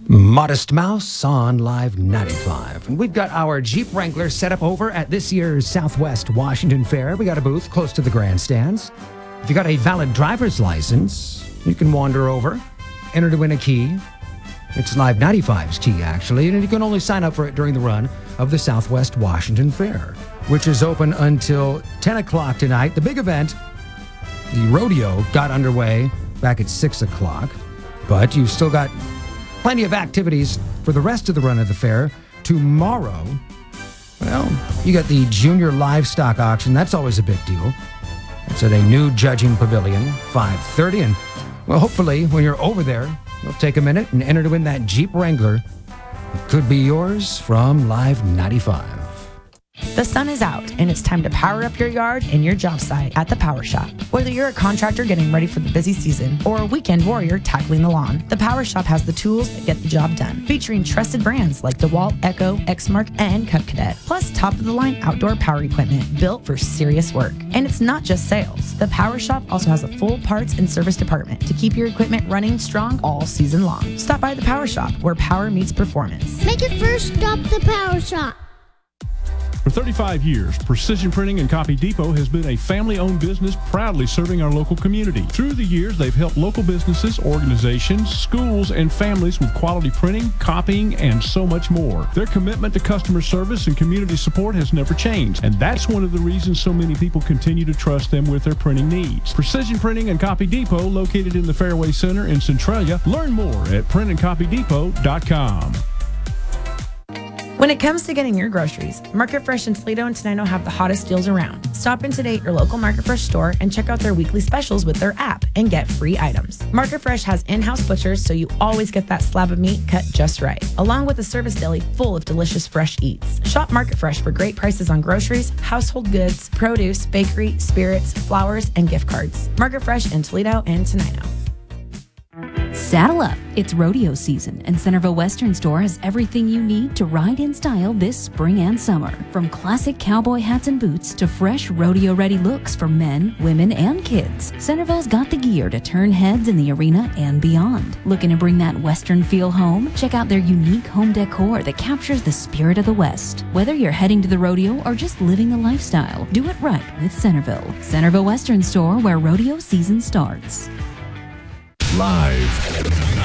Modest Mouse on Live 95. And we've got our Jeep Wrangler set up over at this year's Southwest Washington Fair. We got a booth close to the grandstands. If you got a valid driver's license, you can wander over, enter to win a key. It's Live 95's key, actually, and you can only sign up for it during the run of the Southwest Washington Fair, which is open until 10 o'clock tonight. The big event, the rodeo, got underway back at 6 o'clock, but you've still got plenty of activities for the rest of the run of the fair. Tomorrow, well, you got the Junior Livestock Auction. That's always a big deal. It's at a new judging pavilion, 5:30. And, well, hopefully, when you're over there, you'll take a minute and enter to win that Jeep Wrangler. It could be yours from Live 95. The sun is out, and it's time to power up your yard and your job site at the Power Shop. Whether you're a contractor getting ready for the busy season or a weekend warrior tackling the lawn, the Power Shop has the tools that get the job done, featuring trusted brands like DeWalt, Echo, Exmark, and Cub Cadet, plus top-of-the-line outdoor power equipment built for serious work. And it's not just sales. The Power Shop also has a full parts and service department to keep your equipment running strong all season long. Stop by the Power Shop, where power meets performance. Make it first stop the Power Shop. For 35 years, Precision Printing and Copy Depot has been a family-owned business proudly serving our local community. Through the years, they've helped local businesses, organizations, schools, and families with quality printing, copying, and so much more. Their commitment to customer service and community support has never changed, and that's one of the reasons so many people continue to trust them with their printing needs. Precision Printing and Copy Depot, located in the Fairway Center in Centralia. Learn more at printandcopydepot.com. When it comes to getting your groceries, Market Fresh in Toledo and Tenino have the hottest deals around. Stop in today at your local Market Fresh store and check out their weekly specials with their app and get free items. Market Fresh has in-house butchers, so you always get that slab of meat cut just right, along with a service deli full of delicious fresh eats. Shop Market Fresh for great prices on groceries, household goods, produce, bakery, spirits, flowers, and gift cards. Market Fresh in Toledo and Tenino. Saddle up. It's rodeo season, and Centerville Western Store has everything you need to ride in style this spring and summer. From classic cowboy hats and boots to fresh rodeo-ready looks for men, women, and kids, Centerville's got the gear to turn heads in the arena and beyond. Looking to bring that Western feel home? Check out their unique home decor that captures the spirit of the West. Whether you're heading to the rodeo or just living the lifestyle, do it right with Centerville. Centerville Western Store, where rodeo season starts. Live